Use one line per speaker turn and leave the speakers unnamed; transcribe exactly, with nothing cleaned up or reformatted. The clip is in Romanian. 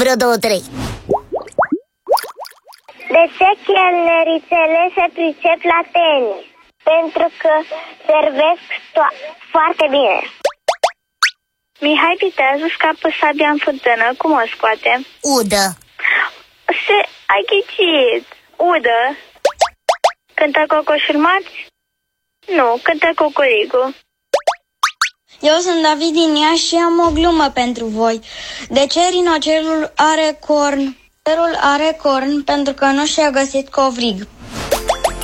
vreo două, trei.
De ce chelnerițele se pricep la tenis? Pentru că servesc foarte bine. Mihai Viteazul scapă sabia în fântână. Cum o scoate?
Udă.
Se... Ai ghicit. Udă. Cântă cocoșul Marți? Nu, cântă cocorigu.
Eu sunt David din Iași și am o glumă pentru voi. De ce rinocerul are corn? Rinocerul are corn pentru că nu și-a găsit covrig.